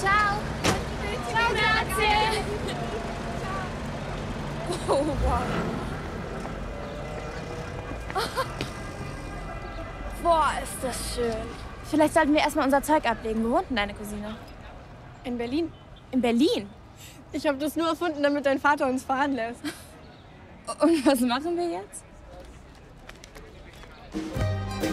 Ciao. Ciao, grazie. Oh, wow. Boah, ist das schön. Vielleicht sollten wir erstmal unser Zeug ablegen. Wo wohnt denn deine Cousine? In Berlin. In Berlin? Ich habe das nur erfunden, damit dein Vater uns fahren lässt. Und was machen wir jetzt?